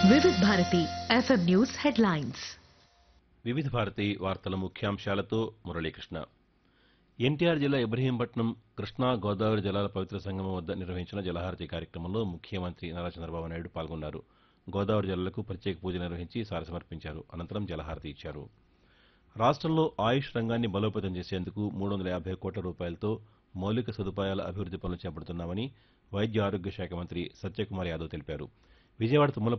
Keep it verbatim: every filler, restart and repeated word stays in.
వివిధ Bharati FM news headlines. వివిధ భారతి వార్తల ముఖ్యాంశాలతో మురళీకృష్ణ. ఎన్టీఆర్ జిల్లా ఇబ్రహీంపట్నం కృష్ణా గోదావరి జలాల పవిత్ర సంగమం వద్ద నిర్వహించిన జలహారతి కార్యక్రమంలో ముఖ్యమంత్రి నారా చంద్రబాబు నాయుడు పాల్గొన్నారు. గోదావరి జలాలకు ప్రత్యేక పూజలు నిర్వహించి సారసమర్పించారు. అనంతరం జలహారతి ఇచ్చారు. రాష్ట్రంలో ఆయుష్ రంగాన్ని బలోపేతం చేసేందుకు మూడు వందల యాభై కోట్ల రూపాయలతో మౌలిక సదుపాయాల అభివృద్ది పనులు చేపడుతున్నామని వైద్య ఆరోగ్య శాఖ మంత్రి సత్యకుమార్ యాదవ్ తెలిపారు. విజయవాడ తుమ్మల